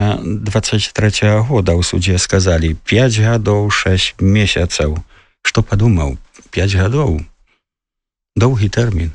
23 года ў судзе сказалі 5 гадоў 6 месяцаў. Што падумаў? 5 гадоў. Доўгі тэрмін.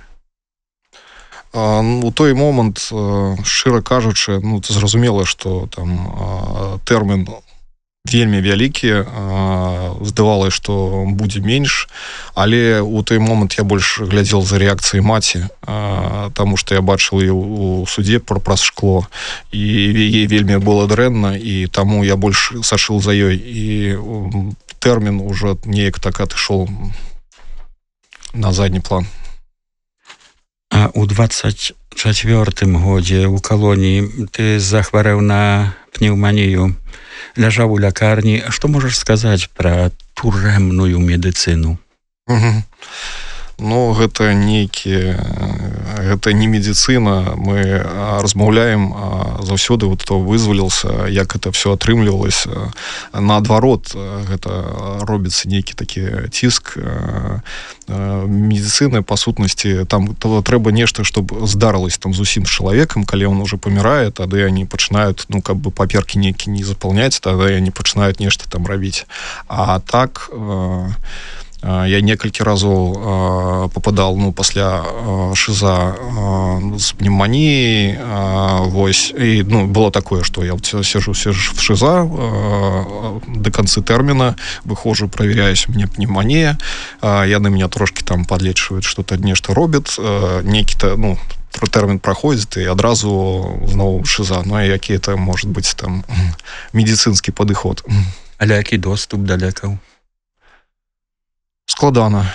У той момант, шчыра кажучы, зразумела, што там тэрмін вельмі вялікі, здавалася, што будзе менш, але у той момант я больш глядзеў за рэакцыяй маці, таму што я бачыў яе ў судзе праз шкло, і яе вельмі было дрэнна, і таму я больш сачыў за ёй, і тэрмін ужо неяк так адышоў на задні план. А ў 24 годзе ў калоніі ты захварэў на пнеўманію, ляжаў у лякарні. Што можаш сказаць пра турэмную медыцыну? Гэта не медыцына. Мы размаўляем заўсёды, хто вызваліўся, як это все атрымлівалася. Наадварот, гэта робіцца нейкі такі ціск. Медыцына, па сутнасці, там трэба нешта, чтобы здарылася там з усім чалавекам, калі он уже памірае, тады они пачынаюць, паперкі нейкі не запаўняць, тады они пачынаюць нешта там рабіць. А так я некалькі разоў попадал, пасля шыза з пневманіяй, вось, і было такое, што я сижу в шыза до канцы тэрміна, выхожу, праверяюсь, у меня пневманія, яны меня трошки там подлечваюць, что-то нешта робяць, нейкі-то, тэрмін праходзіць, і адразу зноў шыза. Які это может быць там медыцынскі падыход. Але які доступ да лекаў? Складана.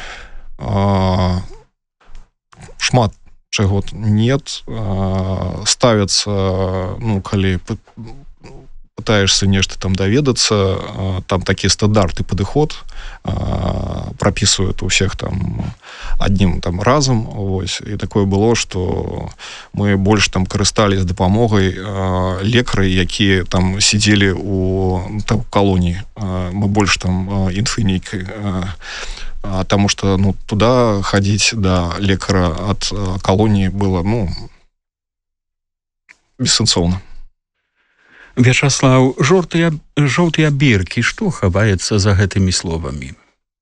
Шмат чаго нет. Ставятся, калі пытаешься нешта там даведацца, там такие стандарты падыход прапісваюць у всех там одним там разом. Вось. І такое было, што мы больш там карыстались дапамогай лекарай, якія там сидзелі у калоніі. Мы больш там інфынейкай. Потому что туда ходить до лекара от колонии было бессэнсоўна. Вячаслаў, жоўтыя біркі, што хаваецца за гэтымі словамі?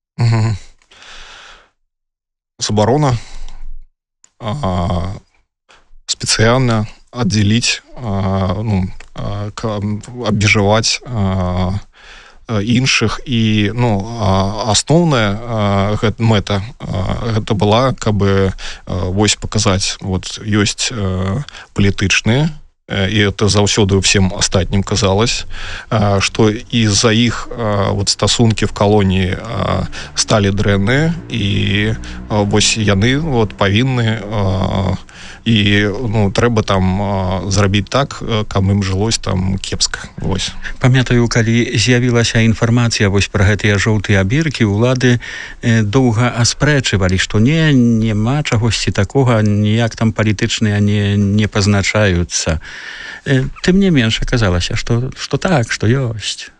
Забарона спецыяльна аддзяліць, абмежаваць іншых, і асноўная мэта гэта была, каб вось паказаць, ёсць палітычныя, і это заўсёды всем астатнім казалось, што из-за іх стасункі в калоніі сталі дрэнныя, і вось яны павінны, і трэба там зрабіць так, каб ім жылось там кепска. Вось. Памятаю, калі з'явілася інфармацыя вось пра гэтыя жоўтыя біркі, улады доўга аспрэчывалі, што няма чагосьці такога, ніяк там палітычныя не пазначаюцца. Тым не менш аказалася, што так, што ёсць.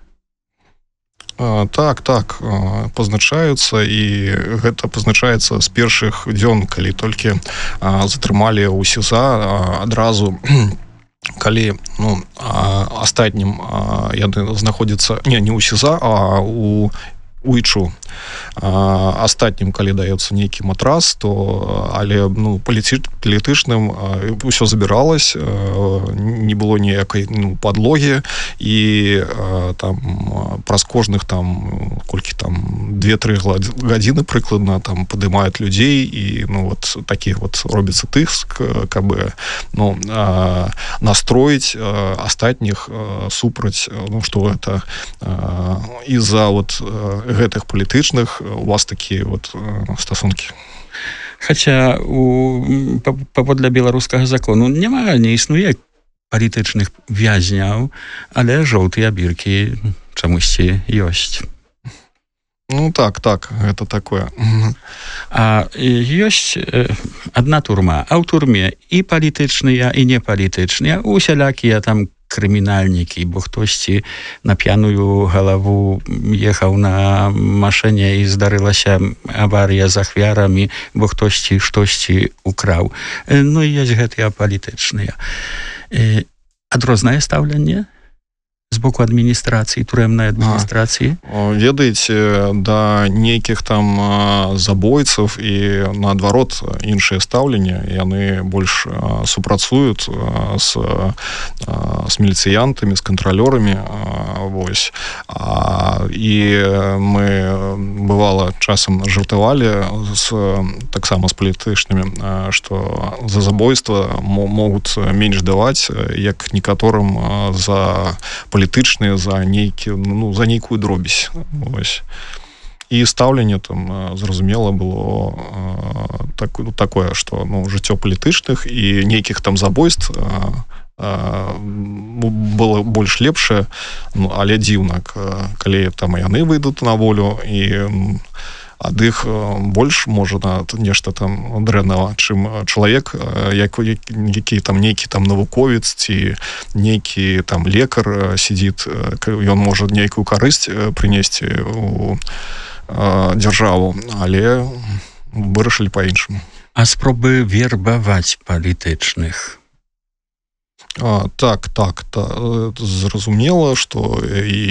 Так, пазначаюцца, і гэта пазначаецца з першых дзён, калі толькі затрымалі ў СІЗА, адразу, калі астатнім яны знаходзяцца не ў СІЗА, а у ІЧУ. Астатнім, калі даецца нейкі матрас, то але палітычным ўсё забіралось, не было ніякай падлогі, і там праз кожных там колькі там 2-3 гадзіны прыкладна там падымаюць людзей, і такі робіцца тыск, каб настроіць астатніх супраць, што гэта из-за гэтых палітычных у вас такія стасункі. Хаця паводле беларускага закону не існуе палітычных вязняў, але жоўтыя біркі чамусьці ёсць. Так, гэта такое. А ёсць адна турма, а ў турме і палітычныя, і непалітычныя, усялякія там крымінальнікі, бо хтосьці на п'яную галаву ехаў на машыне і здарылася аварыя з ахвярамі, бо хтосьці штосьці украў. І ёсць гэтыя палітычныя. Адрознае стаўленне? боку адміністрацыі, турэмнай адміністрацыі? Ведаеце, да нейкіх там забойцаў і наадварот іншыя стаўленне, яны больш супрацуюць з міліцыянтамі, з кантралёрамі, вось. І мы бывала часам жартавалі таксама з палітычнымі, што за забойства могуць менш даваць, як некаторым за палітычныя, за нейкую дробязь. Вось. І стаўленне там, зразумела, было такое, што жыццё палітычных і нейкіх там забойств было больш лепшае, але дзіўна, калі там яны выйдуць на волю, і ад іх больш можна нешта там дрэннага, чым чалавек, які там нейкі там навуковец ці нейкі там лекар сидзіць, ён можа нейкую карысць прынесці у дзяржаву, але вырашылі па-іншаму. А спробы вербаваць палітычных? Так, зразумела, што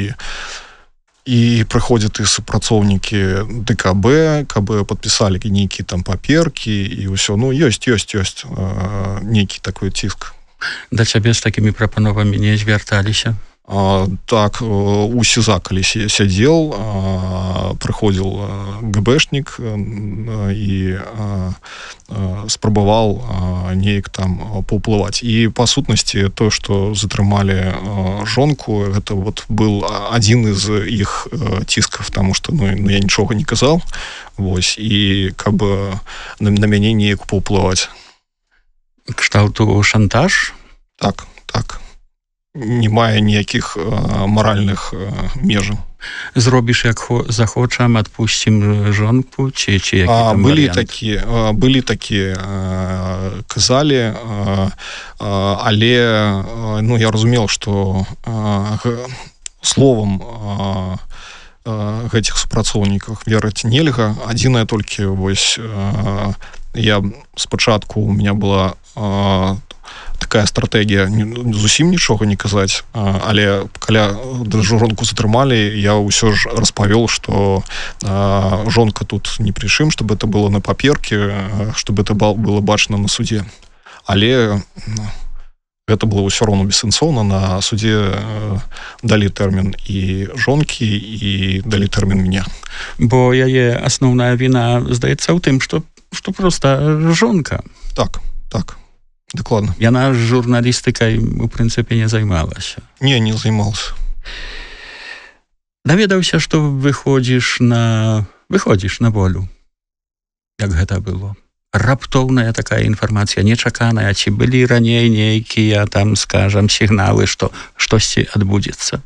і прыходзяць і супрацоўнікі ДКБ, каб падпісалі нейкія там паперкі і ўсё. Ёсць нейкі такой ціск. Да цябе з такімі прапановамі не звярталіся? Так, у СІЗА калі сядзеў, прыходзіў ГБшнік і спрабаваў неяк там паўплываць. І па сутнасці то, што затрымалі жонку, гэта вот был адзін з іх ціскаў, таму што я нічога не казаў, вось, і каб на мяне неяк паўплываць. Кшталту шантаж? Так. Не мае ніякіх маральных межаў. Зробіш, як захочам, адпусцім жонку, ці які там варыянт? Былі такія, казалі, але я разумел, што словам гэтых супрацоўнікаў верыць нельга. Адзінае толькі, вось, я спачатку у меня была такая стратегія зусім нічога не казаць, але каля жонку затрымалі, я ўсё ж распавёл, што жонка тут не пры чым, чтобы это было на паперке, чтобы это было бачна на судзе. Але гэта было ўсё роўна бессэнсоўна. На судзе далі тэрмін і жонкі, і далі тэрмін мне. Бо яе асноўная віна, здаецца, ў тым, што проста жонка. Так. Дакладна. Яна журналістыкай, у прынцыпе, не займалася. Не займалася. Даведаўся, што выходзіш на волю. Як гэта было? Раптоўная такая інфармацыя, нечаканая, ці былі раней нейкія там, скажам, сігналы, што штосьці адбудзецца?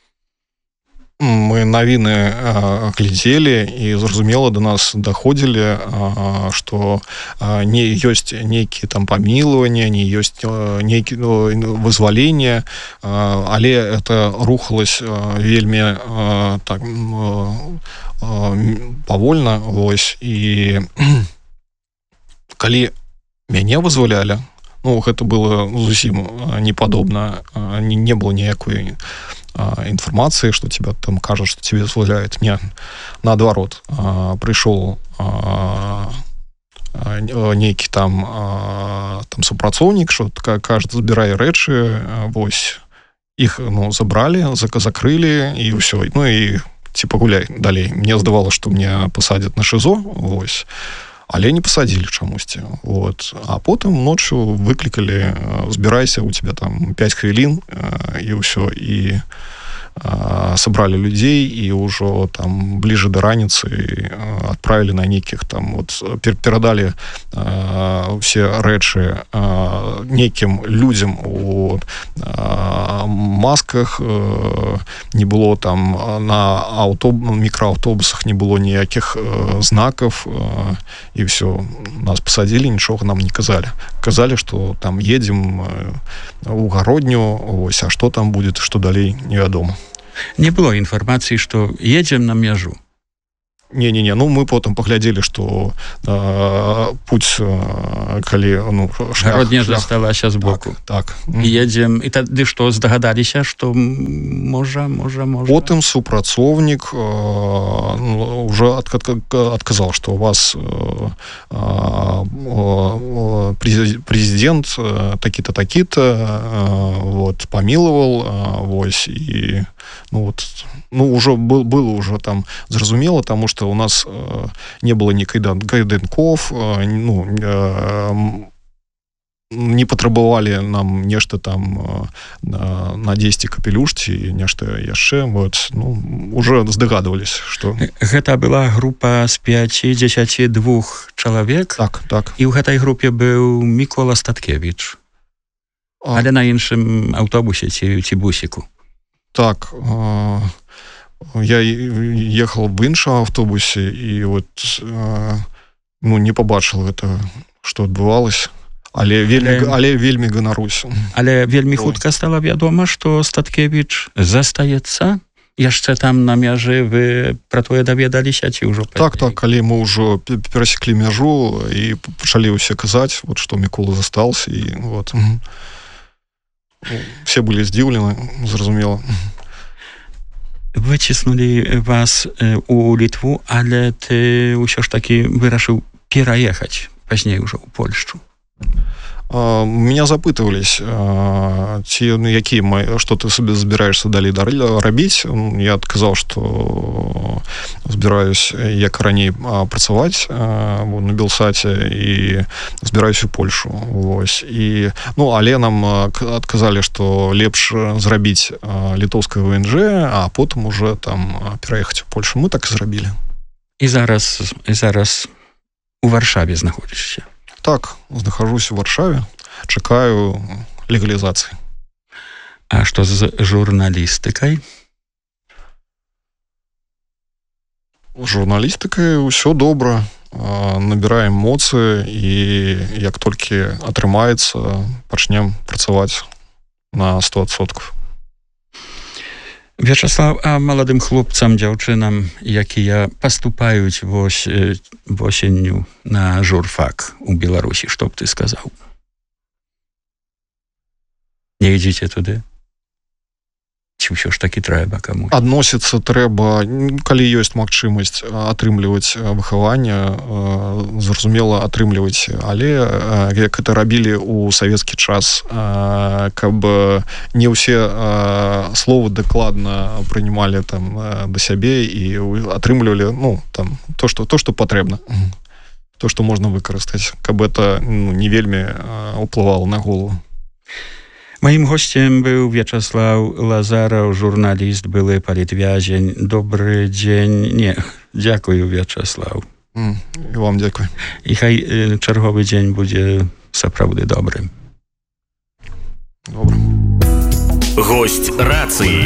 Мы навіны глядзелі, і зразумела, да нас даходзілі, што не ёсць нейкія там памілаванні, не ёсць нейкі вызваленне, але это рухалось вельмі так павольна, вось. І калі мяне вызвалялі, гэта было зусім непадобна, не было ніякой інфармацыі, што тебя там кажа, што тебе вызваляюць. Не, наадварот, прыйшоў нейкі там супрацоўнік, што кажа, збірай рэчы, вось, іх забралі, закрылі, і ўсё, і ці пагуляй далей. Мне здавалася, што мне пасадзяць на ШІЗО, вось, але не пасадзілі чамусьці. Вот. А потым ночью выклікалі, збірайся, у тебя там 5 хвілін, і ўсё, і сабралі людзей, і ўжо там бліжа да раніцы адправілі на нейкіх там, перадалі ўсе рэчы нейкім людзям у масках, не было там на мікрааўтобусах не было ніякіх знакаў, і ўсё, нас пасадзілі, нічога нам не казалі. Казалі, што там едзем у гародню, ось, а што там будзе, што далей, невядома. Не было інфармацыі, што едзем на мяжу? Не, ну мы потым паглядзелі, што путь, калі гародня засталася збоку. Так. І едзем, і тады што, здагадаліся, што можа. Потым супрацоўнік уже адказаў, што у вас прэзідэнт такі-то, такі-то памілаваў, вось, і уже было уже там зразумела, таму што у нас не было ні кайданков, не патрабавалі нам нешта там на 10 капелюш ці нешта яшчэ, уже здагадваліся, што... Гэта была група з 5-10 чалавек? Так. І ў гэтай групе быў Мікола Статкевіч. Але на іншым аўтобусе ці бусіку. Так, я ехал в іншым автобусе і не пабачыў гэта, што адбывалася, але вельмі ганаруся. Але вельмі хутка стала вядома, што Статкевіч застаецца яшчэ там на мяжы, вы пра тое даведаліся ці ўжо? Так, калі мы ўжо перасеклі мяжу і пачалі ўсе казаць, што Мікола застаўся, і все былі здзіўлены, зразумела. Выціснулі вас у Літву, але ты ўсё ж такі вырашыў пераехаць пазней ужо ў Польшчу. Меня запытывались, что ты себе збираешься далей рабіць. Я адказаў, што збіраюсь, як раней, працаваць на Белсаце і збіраюсь у Польшу. Але нам адказалі, што лепш зрабіць літоўскае ВНЖ, а потым уже там пераехаць у Польшу. Мы так і зрабілі. І зараз у Варшаве знаходзішся? Так, знахожусь у Варшаве, чакаю легалізацыі. А што з журналістыкай? Журналістыкай ўсё добра, набіраем моцы і як толькі атрымаецца, пачнем працаваць на 100%. Вячаслав, а маладым хлопцам, дзяўчынам, якія паступаюць восенню на журфак у Беларусі, што б ты сказаў? Не ідзіце туды? Ці ўсё ж такі трэба камусь? Адносіцца трэба, калі ёсць магчымасць атрымліваць выхаванне, зразумела, атрымліваць, але як это рабілі ў савецкі час, каб не ўсе словы дакладна прынималі там да сябе і атрымлівалі то, што патрэбна, то, што можна выкарыстаць, каб это не вельмі ўплывала на голову. Моим гостем był Wiaczesław Lazarow, żurnalist, były politwiazień. Dobry dzień. Nie, dziękuję, Wiaczesław. I wam dziękuję. I haj czerwowy dzień będzie naprawdę dobrym. Добре. Гость рації.